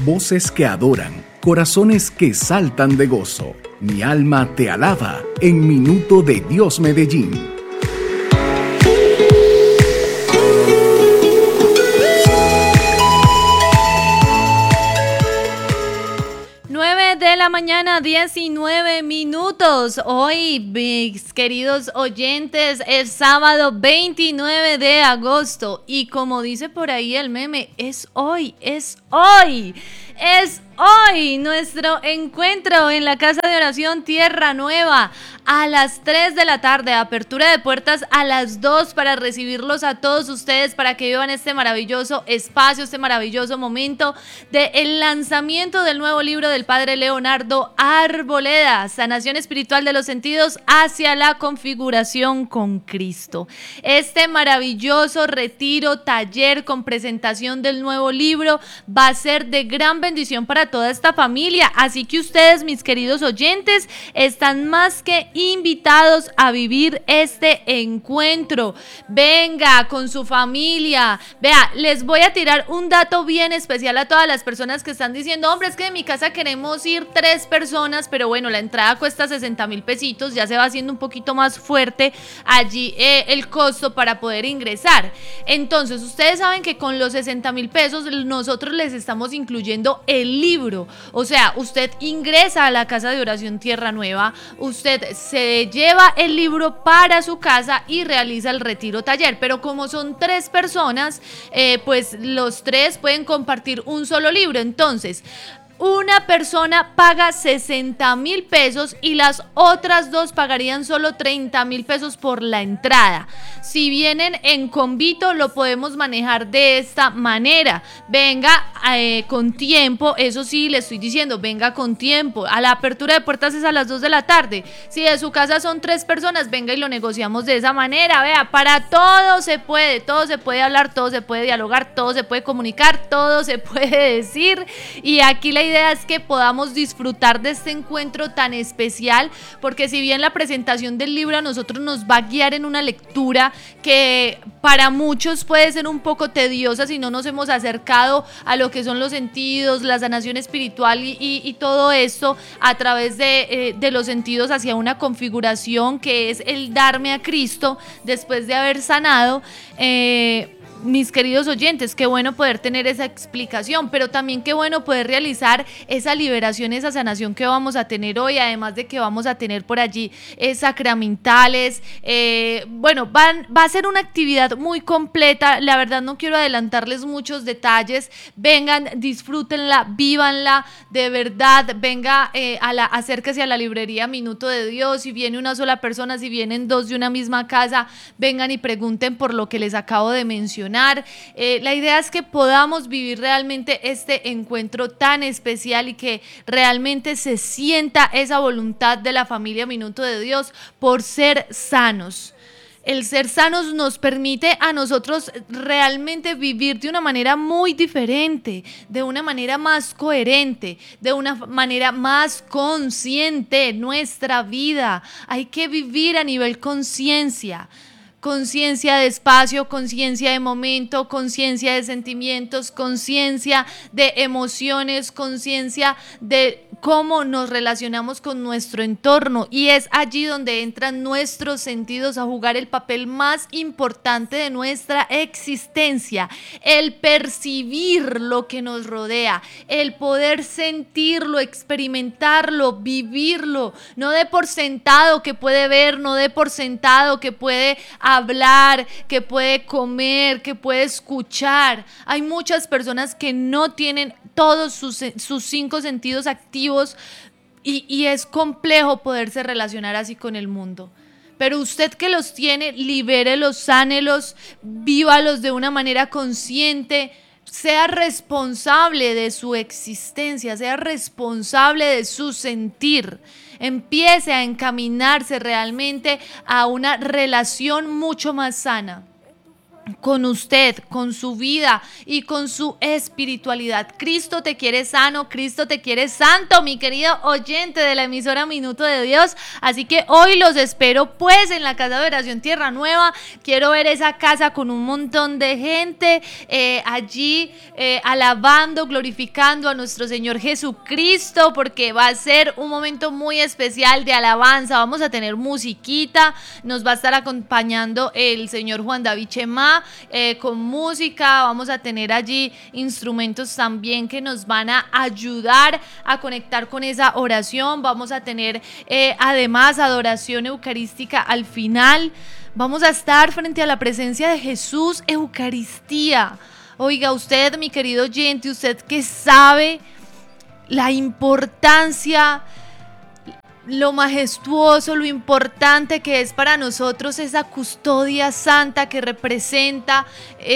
voces que adoran, corazones que saltan de gozo. Mi alma te alaba en Minuto de Dios Medellín. De la mañana, 19 minutos. Hoy, mis queridos oyentes, es sábado 29 de agosto. Y como dice por ahí el meme, es hoy nuestro encuentro en la Casa de Oración Tierra Nueva a las 3 de la tarde, apertura de puertas a las 2 para recibirlos a todos ustedes, para que vivan este maravilloso espacio, este maravilloso momento del lanzamiento del nuevo libro del Padre Leonardo Arboleda, Sanación Espiritual de los Sentidos hacia la configuración con Cristo. Este maravilloso retiro, taller con presentación del nuevo libro va a ser de gran bendición para toda esta familia, así que ustedes, mis queridos oyentes, están más que invitados a vivir este encuentro. Venga con su familia. Vea, les voy a tirar un dato bien especial a todas las personas que están diciendo, hombre, es que de mi casa queremos ir 3 personas, pero bueno, la entrada cuesta 60,000 pesitos, ya se va haciendo un poquito más fuerte allí el costo para poder ingresar. Entonces, ustedes saben que con los 60,000 pesos nosotros les estamos incluyendo el libro. O sea, usted ingresa a la Casa de Oración Tierra Nueva, usted se lleva el libro para su casa y realiza el retiro taller, pero como son 3 personas, pues los 3 pueden compartir un solo libro. Entonces, una persona paga 60,000 pesos y las otras 2 pagarían solo 30,000 pesos por la entrada. Si vienen en convito, lo podemos manejar de esta manera. Venga con tiempo, eso sí, le estoy diciendo, venga con tiempo. A la apertura de puertas es a las 2 de la tarde. Si de su casa son 3 personas, venga y lo negociamos de esa manera. Vea, para todo se puede hablar, todo se puede dialogar, todo se puede comunicar, todo se puede decir. Y aquí la idea es que podamos disfrutar de este encuentro tan especial, porque si bien la presentación del libro a nosotros nos va a guiar en una lectura que para muchos puede ser un poco tediosa si no nos hemos acercado a lo que son los sentidos, la sanación espiritual y todo esto a través de los sentidos hacia una configuración que es el darme a Cristo después de haber sanado. Mis queridos oyentes, qué bueno poder tener esa explicación, pero también qué bueno poder realizar esa liberación, esa sanación que vamos a tener hoy, además de que vamos a tener por allí sacramentales. Va a ser una actividad muy completa, la verdad no quiero adelantarles muchos detalles. Vengan, disfrútenla, vívanla, de verdad, venga, acérquese a la librería Minuto de Dios. Si viene una sola persona, si vienen 2 de una misma casa, vengan y pregunten por lo que les acabo de mencionar. La idea es que podamos vivir realmente este encuentro tan especial y que realmente se sienta esa voluntad de la familia Minuto de Dios por ser sanos. El ser sanos nos permite a nosotros realmente vivir de una manera muy diferente, de una manera más coherente, de una manera más consciente nuestra vida. Hay que vivir a nivel conciencia. Conciencia de espacio, conciencia de momento, conciencia de sentimientos, conciencia de emociones, conciencia de cómo nos relacionamos con nuestro entorno, y es allí donde entran nuestros sentidos a jugar el papel más importante de nuestra existencia, el percibir lo que nos rodea, el poder sentirlo, experimentarlo, vivirlo, no de por sentado que puede ver, no de por sentado que puede hablar, que puede comer, que puede escuchar. Hay muchas personas que no tienen todos sus 5 sentidos activos y es complejo poderse relacionar así con el mundo. Pero usted que los tiene, libérelos, sánelos, vívalos de una manera consciente, sea responsable de su existencia, sea responsable de su sentir. Empiece a encaminarse realmente a una relación mucho más sana. con usted, con su vida y con su espiritualidad. Cristo te quiere sano, Cristo te quiere santo, mi querido oyente de la emisora Minuto de Dios. Así que hoy los espero pues en la casa de oración Tierra Nueva. Quiero ver esa casa con un montón de gente allí alabando, glorificando a nuestro Señor Jesucristo, porque va a ser un momento muy especial de alabanza. Vamos a tener musiquita, nos va a estar acompañando el señor Juan David Chema con música. Vamos a tener allí instrumentos también que nos van a ayudar a conectar con esa oración. Vamos a tener además adoración eucarística al final. Vamos a estar frente a la presencia de Jesús, Eucaristía. Oiga, usted, mi querido oyente, usted que sabe la importancia, lo majestuoso, lo importante que es para nosotros esa custodia santa que representa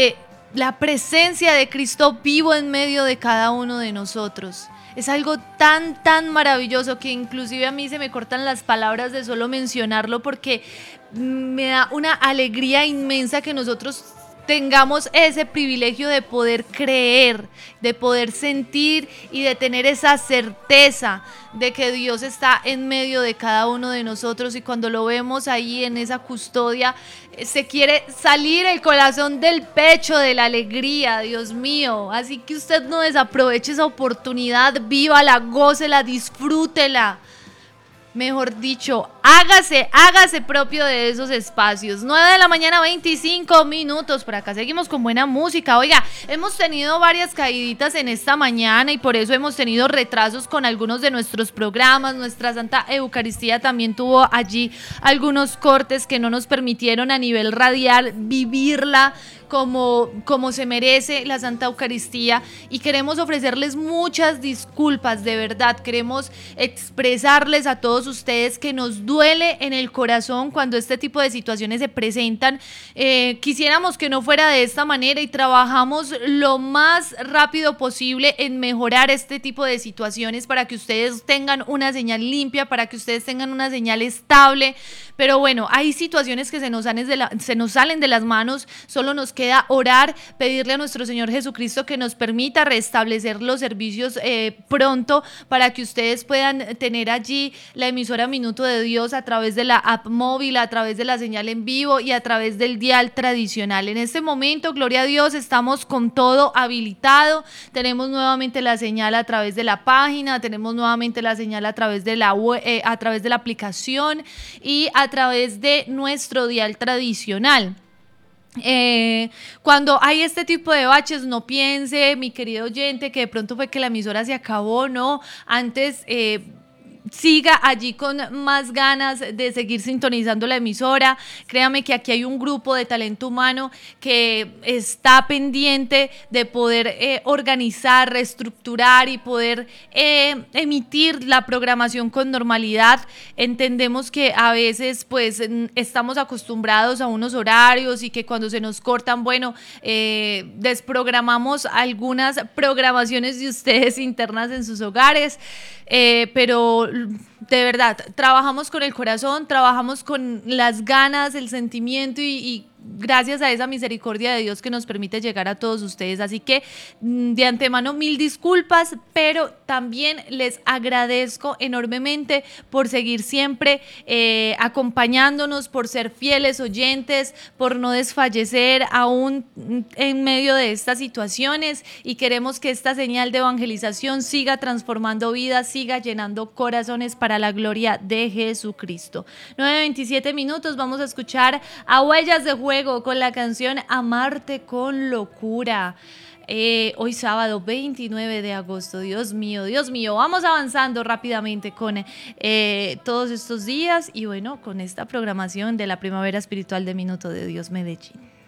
la presencia de Cristo vivo en medio de cada uno de nosotros. Es algo tan maravilloso que inclusive a mí se me cortan las palabras de solo mencionarlo, porque me da una alegría inmensa que nosotros tengamos ese privilegio de poder creer, de poder sentir y de tener esa certeza de que Dios está en medio de cada uno de nosotros. Y cuando lo vemos ahí en esa custodia, se quiere salir el corazón del pecho de la alegría, Dios mío. Así que usted no desaproveche esa oportunidad, vívala, gócela, disfrútela. Mejor dicho, hágase propio de esos espacios. 9 de la mañana, 25 minutos. Por acá seguimos con buena música. Oiga, hemos tenido varias caíditas en esta mañana y por eso hemos tenido retrasos con algunos de nuestros programas. Nuestra Santa Eucaristía también tuvo allí algunos cortes que no nos permitieron a nivel radial vivirla como se merece la Santa Eucaristía, y queremos ofrecerles muchas disculpas, de verdad. Queremos expresarles a todos ustedes que nos duele en el corazón cuando este tipo de situaciones se presentan. Quisiéramos que no fuera de esta manera y trabajamos lo más rápido posible en mejorar este tipo de situaciones para que ustedes tengan una señal limpia, para que ustedes tengan una señal estable. Pero bueno, hay situaciones que se nos salen de las manos. Solo nos queda orar, pedirle a nuestro Señor Jesucristo que nos permita restablecer los servicios pronto, para que ustedes puedan tener allí la emisora Minuto de Dios a través de la app móvil, a través de la señal en vivo y a través del dial tradicional. En este momento, gloria a Dios, estamos con todo habilitado. Tenemos nuevamente la señal a través de la página, tenemos nuevamente la señal a través de la a través de la aplicación y a través de nuestro dial tradicional. Cuando hay este tipo de baches, no piense, mi querido oyente, que de pronto fue que la emisora se acabó. No, antes siga allí con más ganas de seguir sintonizando la emisora. Créame que aquí hay un grupo de talento humano que está pendiente de poder organizar, reestructurar y poder emitir la programación con normalidad. Entendemos que a veces pues estamos acostumbrados a unos horarios y que cuando se nos cortan, bueno, desprogramamos algunas programaciones de ustedes internas en sus hogares. Pero de verdad, trabajamos con el corazón, trabajamos con las ganas, el sentimiento y gracias a esa misericordia de Dios que nos permite llegar a todos ustedes. Así que de antemano 1000 disculpas, pero también les agradezco enormemente por seguir siempre acompañándonos, por ser fieles oyentes, por no desfallecer aún en medio de estas situaciones, y queremos que esta señal de evangelización siga transformando vidas, siga llenando corazones para la gloria de Jesucristo. 9:27 minutos, vamos a escuchar a Huellas de Juego con la canción Amarte con Locura. Hoy sábado 29 de agosto, Dios mío, vamos avanzando rápidamente con todos estos días y bueno, con esta programación de la Primavera Espiritual de Minuto de Dios Medellín.